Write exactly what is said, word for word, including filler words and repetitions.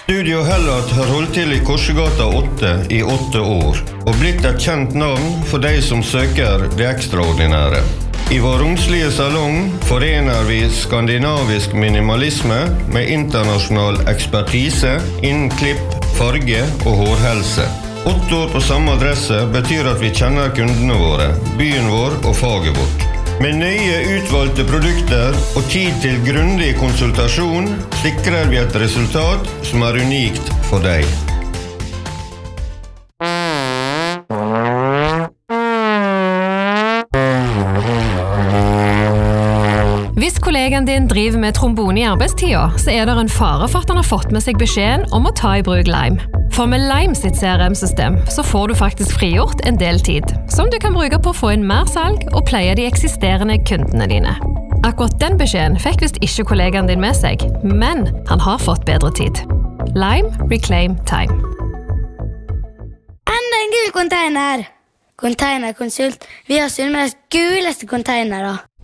Studio Hellat har holdt til i Korsegata åtte i åtte år, og blitt et kjent navn for de som søker det ekstraordinære. I vår romslige salong forener vi skandinavisk minimalisme med internasjonal ekspertise innen klipp, farge og hårhelse. Åtte år på samme adresse betyr at vi kjenner kundene våre, byen vår og faget vårt. Med nøye utvalgte produkter og tid til grundig konsultasjon sikrer vi et resultat som er unikt for deg. Hvis kollegaen din driver med trombone i arbeidstida, så er det en fare for at han har fått med seg beskjeden om å ta i bruk Lime. For med Lime sitt C R M-system så får du faktisk frigjort en del tid, som du kan bruke på å få inn mer salg og pleie de eksisterende kundene dine. Akkurat den beskjeden fikk visst ikke kollegaen din med seg, men han har fått bedre tid. Lime Reclaim Time. Enda en gul container! Containerkonsult. Vi har Sunnmøres guleste containere.